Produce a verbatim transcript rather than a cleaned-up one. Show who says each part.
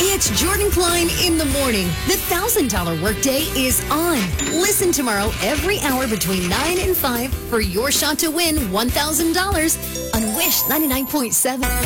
Speaker 1: It's Jordan Klein in the morning. The one thousand dollars workday is on. Listen tomorrow every hour between nine and five for your shot to win one thousand dollars on Wish ninety-nine point seven.